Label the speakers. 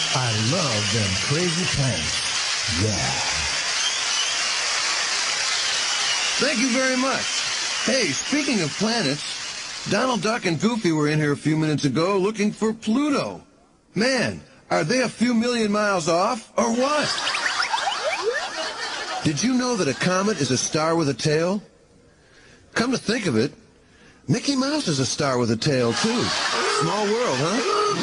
Speaker 1: I love them crazy planets. Yeah.
Speaker 2: Thank you very much. Hey, speaking of planets, Donald Duck and Goofy were in here a few minutes ago looking for Pluto. Man, are they a few million miles off, or what? Did you know that a comet is a star with a tail? Come to think of it, Mickey Mouse is a star with a tail, too. Small world, huh?